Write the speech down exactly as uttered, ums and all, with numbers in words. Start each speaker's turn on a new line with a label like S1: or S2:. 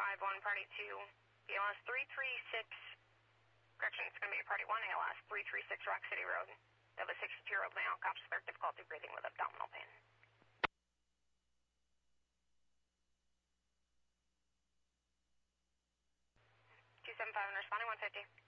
S1: five one, party two, A L S three three six, correction, it's going to be party one, A L S three three six Rock City Road. They have a sixty-two-year-old male, cops with difficulty breathing with abdominal pain. two seven five, responding one fifty.